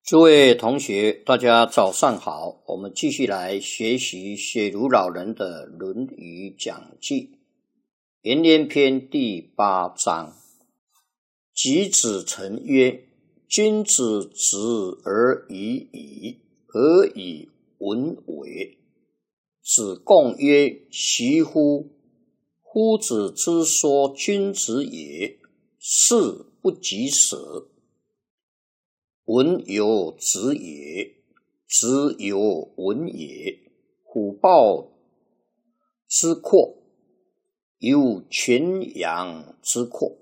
诸位同学，大家早上好，我们继续来学习雪茹老人的《论语讲记》颜渊篇第8章。及子成曰：君子直而已矣，何以文为？子贡曰：奚乎！夫子之说君子也，是不及舍。文有直也，直有文也。虎豹之阔，有犬羊之阔。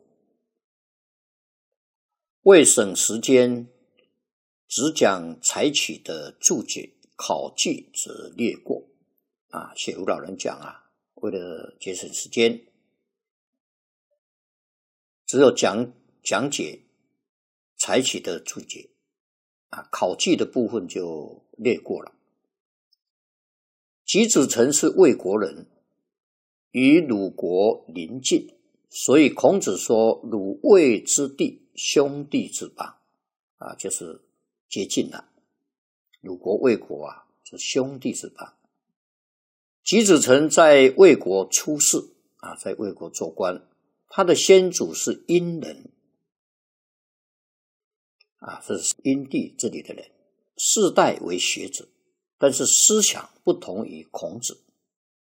为省时间，只讲采取的注解，考据则略过。雪茹老人讲为了节省时间，只有讲解采取的注解。考据的部分就略过了。及子成是魏国人，与鲁国邻近，所以孔子说鲁魏之地，兄弟之邦，就是接近了。鲁国魏国是兄弟之邦。及子成在魏国出仕，在魏国做官，他的先祖是殷人，是殷地这里的人，世代为学者，但是思想不同于孔子。